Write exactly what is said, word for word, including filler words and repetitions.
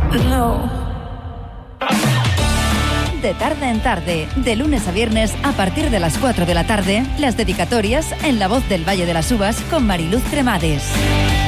No. De tarde en tarde, de lunes a viernes a partir de las cuatro de la tarde, las dedicatorias en La Voz del Valle de las Uvas con Mariluz Cremades.